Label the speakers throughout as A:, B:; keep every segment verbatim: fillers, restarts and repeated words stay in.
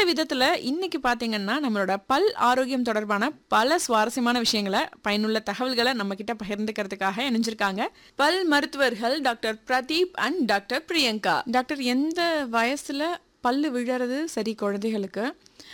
A: விதத்துல இன்னைக்கு பாத்தீங்கன்னா நம்மளோட பல் ஆரோக்கியம் தொடர்பான பல சுவாரஸ்யமான விஷயங்களை, பயனுள்ள தகவல்களை நம்ம கிட்ட பகிர்ந்துக்கிறதுக்காக இணைஞ்சிருக்காங்க பல் மருத்துவர்கள் doctor Pradeep and doctor Priyanka. Doctor, எந்த வயசுல பல்லு விழறது சரி குழந்தைகளுக்கு?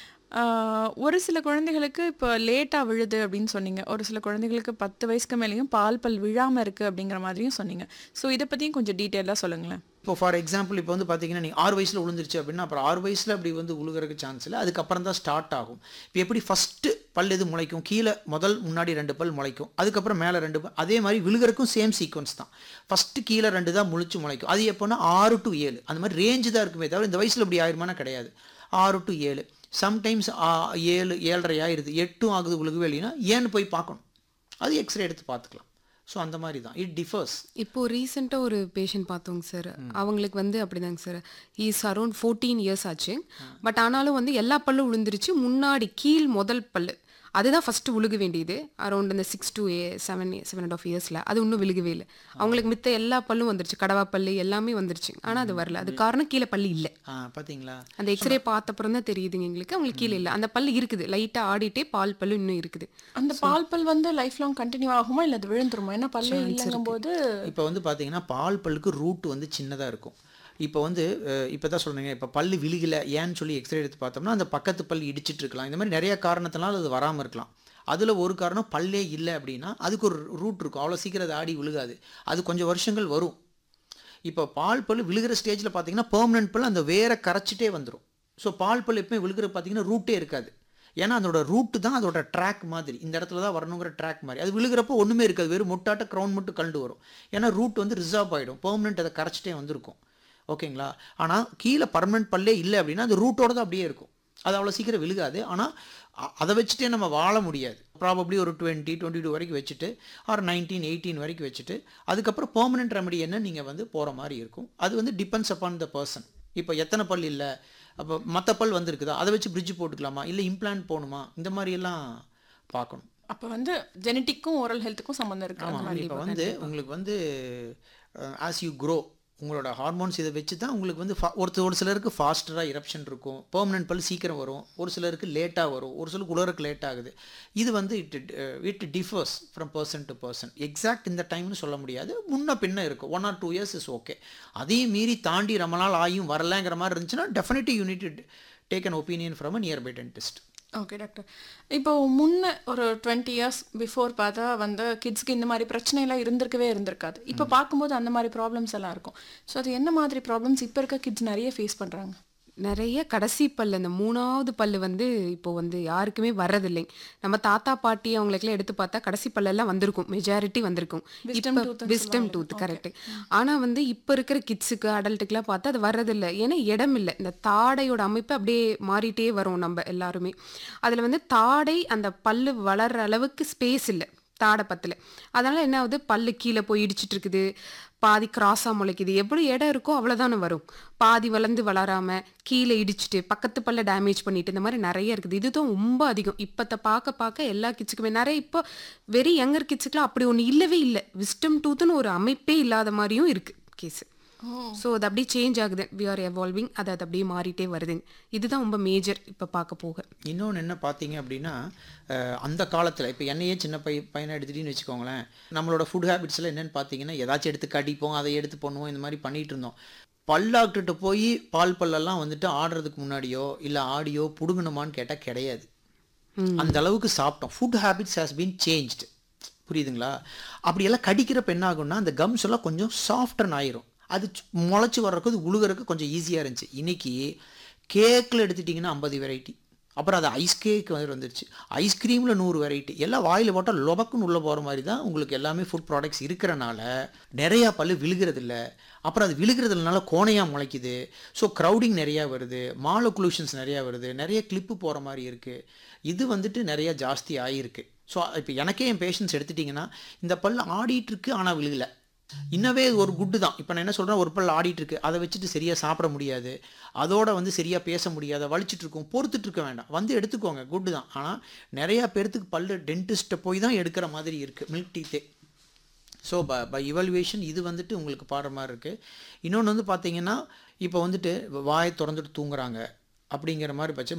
A: ஆஹ் ஒரு சில குழந்தைகளுக்கு இப்போ லேட்டாக விழுது அப்படின்னு சொன்னீங்க, ஒரு சில குழந்தைகளுக்கு பத்து வயசுக்கு மேலேயும் பால் பல் விழாமல் இருக்குது அப்படிங்கிற மாதிரியும் சொன்னீங்க. ஸோ இதை பற்றியும் கொஞ்சம் டீட்டெயிலாக சொல்லுங்களேன்.
B: இப்போ ஃபார் எக்ஸாம்பிள் இப்போ வந்து பார்த்தீங்கன்னா நீங்கள் ஆறு வயசில் விழுந்துருச்சு அப்படின்னா அப்புறம் ஆறு வயசில் அப்படி வந்து உழுகிறதுக்கு சான்ஸ் இல்லை, அதுக்கப்புறம் தான் ஸ்டார்ட் ஆகும். இப்போ எப்படி ஃபஸ்ட்டு பல் எது முளைக்கும், கீழே முதல் முன்னாடி ரெண்டு பல் முளைக்கும், அதுக்கப்புறம் மேலே ரெண்டு பல், அதே மாதிரி விழுகிறதுக்கும் சேம் சீக்வன்ஸ் தான். ஃபஸ்ட்டு கீழே ரெண்டு தான் முழிச்சு முளைக்கும். அது எப்போன்னா ஆறு டு ஏழு அந்த மாதிரி ரேஞ்சு தான் இருக்குமே தவிர இந்த வயசில் இப்படி ஆயிருமானா கிடையாது. ஆறு டு ஏழு, சம்டைம்ஸ் ஏழு ஏழரை ஆயிடுது, எட்டும் ஆகுது விழுகவே இல்லைன்னா ஏன்னு போய் பார்க்கணும், அது எக்ஸ்ரே எடுத்து பார்த்துக்கலாம். ஸோ அந்த மாதிரி தான் இட் டிஃபர்ஸ்.
C: இப்போ ரீசெண்டாக ஒரு பேஷண்ட் பார்த்தோங்க சார், அவங்களுக்கு வந்து அப்படிதாங்க sir, is around fourteen years ஆச்சு. பட் ஆனாலும் வந்து எல்லா பல்லும் விழுந்துருச்சு, முன்னாடி கீழ் முதல் பல்லு அதுதான் ஃபஸ்ட்டு விழுக வேண்டியது. அரௌண்ட் இந்த six to A seven seven and half இயர்ஸில் அது இன்னும் விழுகவே இல்லை. அவங்களுக்கு மித்த எல்லா பல்லும் வந்துருச்சு, கடவா பல்லு எல்லாமே வந்துருச்சு, ஆனால் அது வரல. அது காரணம் கீழே பல்லு இல்லை.
B: பார்த்தீங்களா,
C: அந்த எக்ஸ்ரே பார்த்தப்புறம் தான் தெரியுதுங்க எங்களுக்கு அவங்களுக்கு கீழே இல்லை. அந்த பல்லு இருக்குது, லைட்டாக ஆடிட்டே பால் பல்லு இன்னும் இருக்குது.
A: அந்த பால் பல் வந்து லைஃப் லாங் கண்டினியூ ஆகுமா இல்லை அது விழுந்துருமா? ஏன்னா பல்லு இல்லைங்கும் போது
B: இப்போ வந்து பார்த்தீங்கன்னா பால் பல்லுக்கு ரூட் வந்து சின்னதாக இருக்கும். இப்போ வந்து இப்போ தான் சொல்கிறீங்க, இப்போ பல் விழுகலை ஏன்னு சொல்லி எக்ஸ்ரே எடுத்து பார்த்தோம்னா அந்த பக்கத்து பல் இடிச்சிட்டு இருக்கலாம். இந்த மாதிரி நிறைய காரணத்தினால அது வராமல் இருக்கலாம். அதில் ஒரு காரணம் பல்லே இல்லை அப்படின்னா அதுக்கு ஒரு ரூட் இருக்கும், அவ்வளோ சீக்கிரம் அது ஆடி விழுகாது, அது கொஞ்சம் வருஷங்கள் வரும். இப்போ பால் பல் விழுகிற ஸ்டேஜில் பார்த்தீங்கன்னா பெர்மனன்ட் பல் அந்த வேற கரைச்சிட்டே வந்துடும். ஸோ பால் பல் எப்பவுமே விழுகிற பார்த்தீங்கன்னா ரூட்டே இருக்காது. ஏன்னா அதோட ரூட்டு தான் அதோட ட்ராக் மாதிரி, இந்த இடத்துல தான் வரணுங்கிற ட்ராக் மாதிரி. அது விழுகிறப்போ ஒன்றுமே இருக்காது, வெறும் முட்டாட்ட க்ரௌன் மட்டும் கண்டு வரும். ஏன்னா ரூட் வந்து ரிசர்வ் ஆகிடும், பெர்மனன்ட் அதை கரைச்சிட்டே வந்திருக்கும். ஓகேங்களா. ஆனால் கீழே பர்மனெண்ட் பல்லே இல்லை அப்படின்னா அது ரூட்டோட தான் அப்படியே இருக்கும், அது அவ்வளோ சீக்கிரம் விழுகாது. ஆனால் அதை வச்சுட்டே நம்ம வாழ முடியாது. ப்ராபப்ளி ஒரு டுவெண்ட்டி டுவெண்ட்டி டூ வரைக்கும் வச்சுட்டு ஒரு நைன்டீன் எயிட்டீன் வரைக்கும் வச்சுட்டு அதுக்கப்புறம் பெர்மனெண்ட் ரெமடி என்ன நீங்கள் வந்து போகிற மாதிரி இருக்கும். அது வந்து டிபெண்ட்ஸ் அப்பான் த பர்சன். இப்போ எத்தனை பல் இல்லை, அப்போ மற்ற பல் வந்துருக்குதா, அதை வச்சு பிரிட்ஜ் போட்டுக்கலாமா, இல்லை இம்ப்ளான்ட் போகணுமா, இந்த மாதிரியெல்லாம் பார்க்கணும்.
A: அப்போ வந்து ஜெனட்டிக்கும் ஓரல் ஹெல்த்துக்கும் சம்மந்தம் இருக்குது.
B: ஆமாம். இப்போ வந்து உங்களுக்கு வந்து ஆஸ் யூ க்ரோ உங்களோட ஹார்மோன்ஸ் இதை வச்சு தான் உங்களுக்கு வந்து ஒருத்தர் ஒரு சிலருக்கு ஃபாஸ்டராக இரப்ஷன் இருக்கும், பெர்மனன்ட் பல் சீக்கிரம் வரும், ஒரு சிலருக்கு லேட்டாக வரும், ஒரு சிலருக்கு உலருக்கு லேட் ஆகுது. இது வந்து it it differs from person to person. Exact இந்த டைம்னு சொல்ல முடியாது, முன்ன பின்ன இருக்கும். One R two years is okay. அதையும் மீறி தாண்டி ரொம்ப நாள் ஆகியும் வரலைங்கிற மாதிரி இருந்துச்சுன்னா definitely you need to take an opinion from a nearby dentist.
A: Okay doctor, இப்போ முன்ன ஒரு டுவெண்ட்டி இயர்ஸ் பிஃபோர் பார்த்தா வந்து கிட்ஸ்க்கு இந்த மாதிரி பிரச்சனைலாம் இருந்திருக்கவே இருந்திருக்காது. இப்போ பார்க்கும்போது அந்த மாதிரி ப்ராப்ளம்ஸ் எல்லாம் இருக்கும். ஸோ அது என்ன மாதிரி ப்ராப்ளம்ஸ் இப்போ இருக்க கிட்ஸ் நிறைய ஃபேஸ் பண்ணுறாங்க?
C: நிறைய கடைசி பல், அந்த மூணாவது பல்லு வந்து இப்போ வந்து யாருக்குமே வர்றதில்லை. நம்ம தாத்தா பாட்டி அவங்களுக்குலாம் எடுத்து பார்த்தா கடைசி பல்லெல்லாம் வந்திருக்கும், மெஜாரிட்டி வந்திருக்கும். இப்போ விஸ்டம் டூத் கரெக்டு. ஆனால் வந்து இப்போ இருக்கிற கிட்ஸுக்கு அடல்ட்டுக்கெலாம் பார்த்தா அது வர்றதில்லை. ஏன்னா இடம் இல்லை, இந்த தாடையோட அமைப்பு அப்படியே மாறிட்டே வரும் நம்ம எல்லாருமே. அதில் வந்து தாடை அந்த பல்லு வளர்கிற அளவுக்கு ஸ்பேஸ் இல்லை தாடை பத்தில். அதனால் என்ன ஆகுது, பல்லு கீழே போய் இடிச்சிட்டு இருக்குது, பாதி கிராஸாக முளைக்குது. எப்படி இடம் இருக்கோ அவ்வளோதானே வரும், பாதி வளர்ந்து வளராமல் கீழே இடிச்சிட்டு பக்கத்து பல்ல டேமேஜ் பண்ணிட்டு இந்த மாதிரி நிறைய இருக்குது. இதுதான் ரொம்ப அதிகம் இப்போத்த பார்க்க பார்க்க எல்லா கிட்ஸுக்குமே. நிறைய இப்போ வெரி யங்கர் கிட்ஸுக்குலாம் அப்படி ஒன்று இல்லவே இல்லை, விஸ்டம் டூத்துன்னு ஒரு அமைப்பே இல்லாத மாதிரியும் இருக்குது கேஸு. ஸோ அது அப்படியே சேஞ்ச் ஆகுது, வி ஆர் எவால்விங், அது அது அப்படியே மாறிட்டே வருதுங்க. இதுதான் ரொம்ப மேஜர் இப்போ பார்க்க போக.
B: இன்னொன்று என்ன பார்த்தீங்க அப்படின்னா அந்த காலத்தில் இப்போ என்னையே சின்ன பை பையனை எடுத்துகிட்டின்னு வச்சுக்கோங்களேன், நம்மளோட ஃபுட் ஹேபிட்ஸில் என்னென்னு பார்த்தீங்கன்னா ஏதாச்சும் எடுத்து கடிப்போம், அதை எடுத்து பண்ணுவோம், இந்த மாதிரி பண்ணிகிட்டு இருந்தோம். பல்லாக்கிட்ட போய் பால் பல்லெல்லாம் வந்துட்டு ஆடுறதுக்கு முன்னாடியோ இல்லை ஆடியோ பிடுங்கணுமான்னு கேட்டால் கிடையாது. அந்த அளவுக்கு சாப்பிட்டோம். Food habits has been changed, புரியுதுங்களா. அப்படியெல்லாம் கடிக்கிறப்ப என்ன ஆகும்னா அந்த கம்ஸ் எல்லாம் கொஞ்சம் சாஃப்டன் ஆயிரும், அது முளைச்சி வர்றதுக்கு அது உழுகிறதுக்கு கொஞ்சம் ஈஸியாக இருந்துச்சு. இன்றைக்கி கேக்கில் எடுத்துட்டிங்கன்னா ஐம்பது வெரைட்டி, அப்புறம் அது ஐஸ் கேக் வந்து வந்துருச்சு, ஐஸ்கிரீமில் நூறு வெரைட்டி, எல்லாம் வாயில் போட்டால் லொபக்குன்னு உள்ளே போகிற மாதிரி தான் உங்களுக்கு எல்லாமே ஃபுட் ப்ராடக்ட்ஸ் இருக்கிறனால நிறையா பல்லு விழுகிறதில்ல. அப்புறம் அது விழுகிறதுனால கோணையாக முளைக்குது. ஸோ க்ரௌடிங் நிறையா வருது, மாலோக்ளூஷன்ஸ் நிறையா வருது, நிறைய கிளிப்பு போகிற மாதிரி இருக்குது. இது வந்துட்டு நிறையா ஜாஸ்தி ஆகிருக்கு. ஸோ இப்போ எனக்கே என் பேஷண்ட்ஸ் எடுத்துட்டிங்கன்னா இந்த பல் ஆடிட்டுருக்கு ஆனால் விழுகலை, இன்னவே ஒரு குட்டு தான். இப்போ நான் என்ன சொல்கிறேன், ஒரு பல் ஆடிட்டு இருக்கு, அதை வச்சுட்டு சரியாக சாப்பிட முடியாது, அதோட வந்து சரியாக பேச முடியாது, வலிச்சுட்டு இருக்கும், பொறுத்துட்டு இருக்க வேண்டாம், வந்து எடுத்துக்கோங்க, குட்டு தான். ஆனால் நிறையா பேர்த்துக்கு பல்லு டென்டிஸ்ட்டை போய் தான் எடுக்கிற மாதிரி இருக்குது மில்க் டீத்தே. ஸோ ப பை இவல்யூவேஷன் இது வந்துட்டு உங்களுக்கு பாடுற மாதிரி இருக்குது. இன்னொன்று வந்து பார்த்தீங்கன்னா இப்போ வந்துட்டு வாயை திறந்துட்டு தூங்குறாங்க அப்படிங்கிற மாதிரி பட்சம்